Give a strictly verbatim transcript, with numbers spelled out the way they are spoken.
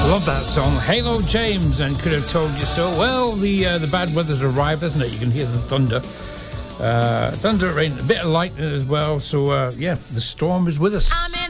Love that song. Halo James and Could Have Told You So. Well, the uh, the bad weather's arrived, hasn't it? You can hear the thunder. Uh, thunder, rain, a bit of lightning as well. So, uh, yeah, the storm is with us.